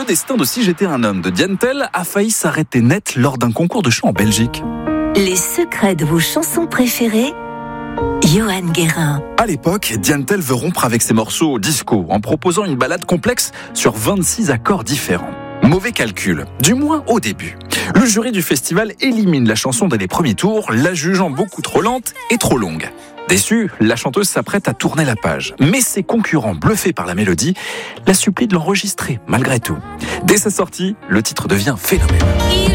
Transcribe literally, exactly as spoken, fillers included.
Le destin de Si j'étais un homme de Diane Tell a failli s'arrêter net lors d'un concours de chant en Belgique. Les secrets de vos chansons préférées, Johan Guérin. À l'époque, Diane Tell veut rompre avec ses morceaux disco en proposant une ballade complexe sur vingt-six accords différents. Mauvais calcul, du moins au début. Le jury du festival élimine la chanson dès les premiers tours, la jugeant beaucoup trop lente et trop longue. Déçue, la chanteuse s'apprête à tourner la page. Mais ses concurrents, bluffés par la mélodie, la supplient de l'enregistrer malgré tout. Dès sa sortie, le titre devient phénoménal.